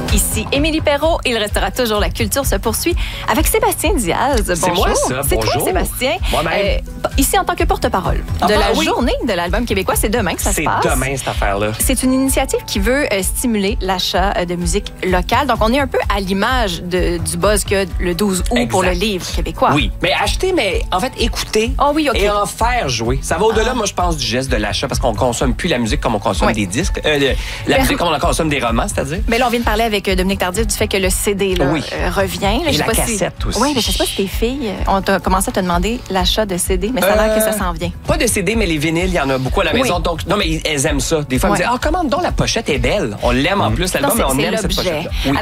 Ici Émilie Perrault. Il restera toujours la culture se poursuit avec Sébastien Diaz. Bonjour. C'est moi, ça. C'est Bonjour. toi, Sébastien. Moi-même. Ici en tant que porte-parole de la journée de l'album québécois. C'est demain que ça se passe. C'est demain, cette affaire-là. C'est une initiative qui veut stimuler l'achat de musique locale. Donc, on est un peu à l'image du buzz qu'il y a le 12 août pour le livre québécois. Oui, mais acheter, mais en fait, écouter et en faire jouer. Ça va au-delà, moi, je pense, du geste de l'achat parce qu'on consomme plus la musique comme on consomme des disques. La musique comme on consomme des romans, c'est-à-dire. Mais là, on vient de parler avec Dominique Tardif du fait que le CD revient. Là, et la cassette aussi. Oui, mais je sais pas si tes filles ont commencé à te demander l'achat de CD, mais ça a l'air que ça s'en vient. Pas de CD, mais les vinyles, il y en a beaucoup à la maison. Donc, non, mais elles aiment ça. Des fois, elles me disent, commande donc, la pochette est belle. On l'aime en plus, l'album, mais on aime cette pochette-là.